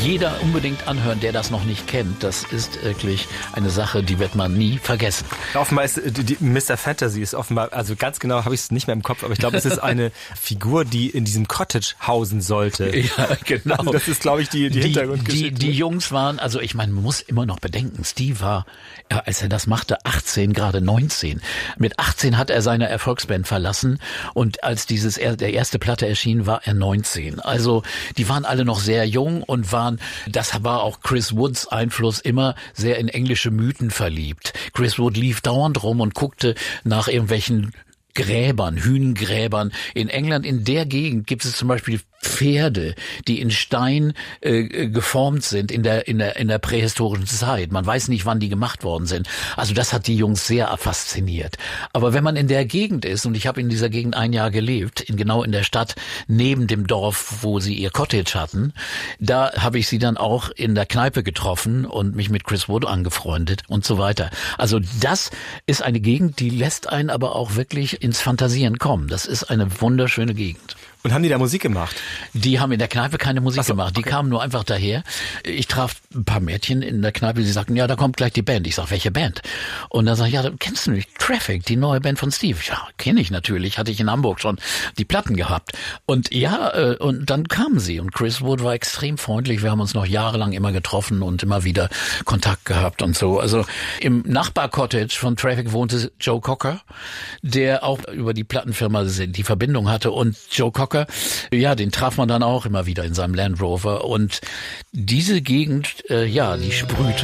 jeder unbedingt anhören, der das noch nicht kennt. Das ist wirklich eine Sache, die wird man nie vergessen. Offenbar ist Mr. Fantasy ist offenbar, also ganz genau habe ich es nicht mehr im Kopf, aber ich glaube, es ist eine Figur, die in diesem Cottage hausen sollte. Ja, genau. Also das ist, glaube ich, die Hintergrundgeschichte. Die Jungs waren, also ich meine, man muss immer noch bedenken, Steve war, als er das machte, 18, gerade 19. Mit 18 hat er seine Erfolgsband verlassen und als der erste Platte erschien, war er 19. Also die waren alle noch sehr jung und das war auch Chris Woods Einfluss, immer sehr in englische Mythen verliebt. Chris Wood lief dauernd rum und guckte nach irgendwelchen Gräbern, Hünengräbern. In England, in der Gegend gibt es zum Beispiel Pferde, die in Stein geformt sind in der prähistorischen Zeit. Man weiß nicht, wann die gemacht worden sind. Also das hat die Jungs sehr fasziniert. Aber wenn man in der Gegend ist, und ich habe in dieser Gegend ein Jahr gelebt, genau in der Stadt neben dem Dorf, wo sie ihr Cottage hatten, da habe ich sie dann auch in der Kneipe getroffen und mich mit Chris Wood angefreundet und so weiter. Also das ist eine Gegend, die lässt einen aber auch wirklich ins Fantasieren kommen. Das ist eine wunderschöne Gegend. Und haben die da Musik gemacht? Die haben in der Kneipe keine Musik gemacht. Die kamen nur einfach daher. Ich traf ein paar Mädchen in der Kneipe, die sagten, ja, da kommt gleich die Band. Ich sag, welche Band? Und dann sag ich, ja, kennst du nicht? Traffic, die neue Band von Steve. Ja, kenne ich natürlich. Hatte ich in Hamburg schon die Platten gehabt. Und ja, und dann kamen sie. Und Chris Wood war extrem freundlich. Wir haben uns noch jahrelang immer getroffen und immer wieder Kontakt gehabt und so. Also im Nachbar-Cottage von Traffic wohnte Joe Cocker, der auch über die Plattenfirma die Verbindung hatte. Und Joe Cocker, ja, den traf man dann auch immer wieder in seinem Land Rover. Und diese Gegend, die sprühte